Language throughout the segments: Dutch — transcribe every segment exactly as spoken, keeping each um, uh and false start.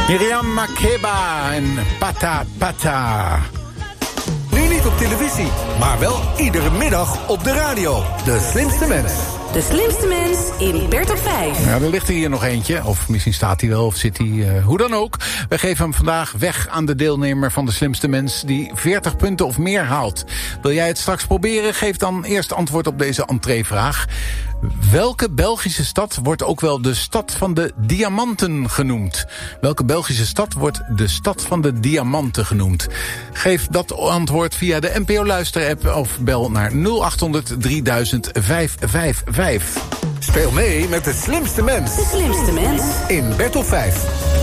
Miriam Makeba en Pata Pata. Nu niet op televisie, maar wel iedere middag op de radio. De slimste mens. De slimste mens in Bert op vijf. Ja, er ligt er hier nog eentje. Of misschien staat hij wel, of zit hij, uh, hoe dan ook. We geven hem vandaag weg aan de deelnemer van de slimste mens die veertig punten of meer haalt. Wil jij het straks proberen? Geef dan eerst antwoord op deze entreevraag. Welke Belgische stad wordt ook wel de stad van de diamanten genoemd? Welke Belgische stad wordt de stad van de diamanten genoemd? Geef dat antwoord via de N P O-luisterapp of bel naar nul acht honderd drieduizend vijfhonderdvijfenvijftig. Speel mee met de slimste mens. De slimste mens in Bert op vijf.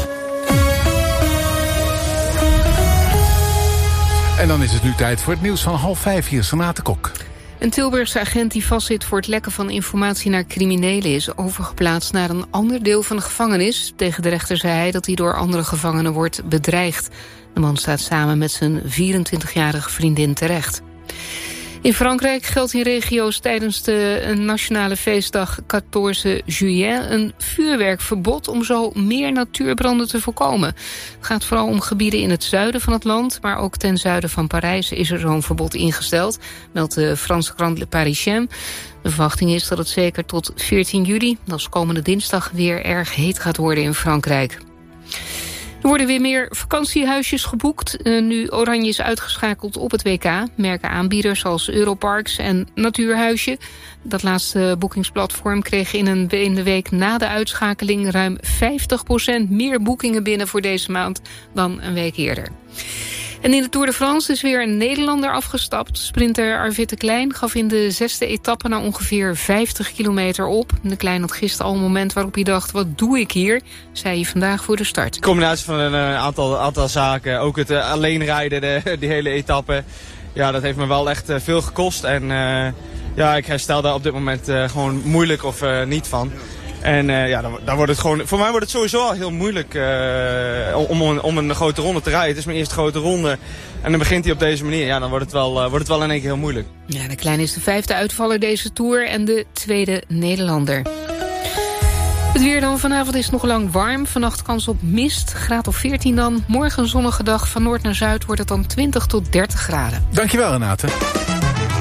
En dan is het nu tijd voor het nieuws van half vijf. Hier is Renate Kok. Een Tilburgse agent die vastzit voor het lekken van informatie naar criminelen is overgeplaatst naar een ander deel van de gevangenis. Tegen de rechter zei hij dat hij door andere gevangenen wordt bedreigd. De man staat samen met zijn vierentwintigjarige vriendin terecht. In Frankrijk geldt in regio's tijdens de nationale feestdag veertien juillet een vuurwerkverbod om zo meer natuurbranden te voorkomen. Het gaat vooral om gebieden in het zuiden van het land, maar ook ten zuiden van Parijs is er zo'n verbod ingesteld, meldt de Franse krant Le Parisien. De verwachting is dat het zeker tot veertien juli, dat is komende dinsdag, weer erg heet gaat worden in Frankrijk. Er worden weer meer vakantiehuisjes geboekt. Uh, nu Oranje is uitgeschakeld op het W K. Merken aanbieders als Europarks en Natuurhuisje. Dat laatste boekingsplatform kreeg in, een, in de week na de uitschakeling ruim vijftig procent meer boekingen binnen voor deze maand dan een week eerder. En in de Tour de France is weer een Nederlander afgestapt. Sprinter Arvid de Klein gaf in de zesde etappe na ongeveer vijftig kilometer op. De Klein had gisteren al een moment waarop hij dacht, wat doe ik hier? Zei hij vandaag voor de start. De combinatie van een uh, aantal, aantal zaken, ook het uh, alleen rijden, de, die hele etappe. Ja, dat heeft me wel echt uh, veel gekost. En uh, ja, ik herstel daar op dit moment uh, gewoon moeilijk of uh, niet van. En uh, ja, dan, dan wordt het gewoon, voor mij wordt het sowieso al heel moeilijk uh, om, om, om een grote ronde te rijden. Het is mijn eerste grote ronde en dan begint hij op deze manier. Ja, dan wordt het wel, uh, wordt het wel in één keer heel moeilijk. Ja, de Klein is de vijfde uitvaller deze Tour en de tweede Nederlander. Het weer dan. Vanavond is het nog lang warm. Vannacht kans op mist. Graad of veertien dan. Morgen een zonnige dag. Van noord naar zuid wordt het dan twintig tot dertig graden. Dankjewel, Renate.